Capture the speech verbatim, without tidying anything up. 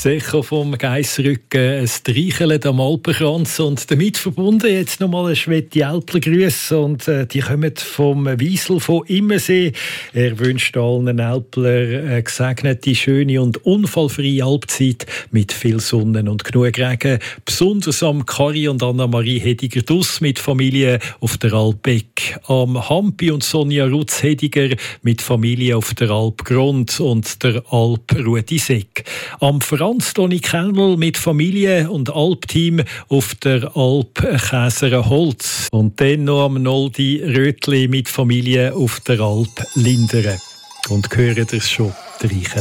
Das Echo vom Geissrücken, ein Streicheln am Alpenkranz und damit verbunden jetzt nochmal ein Schwette Alpler-Grüße und äh, die kommen vom Wiesel von Immersee. Er wünscht allen Alpler eine gesegnete, schöne und unfallfreie Alpzeit mit viel Sonne und genug Regen. Besonders am Kari und Anna-Marie Hediger-Duss mit Familie auf der Alp Eck, am Hampi und Sonja Rutz-Hediger mit Familie auf der Alp Grund und der Alp Ruediseck. Am Franz Toni Kellner mit Familie und Alpteam auf der Alp Käserenholz. Und dann noch am Noldi Rötli mit Familie auf der Alp Linderen. Und hören das schon, Reichen.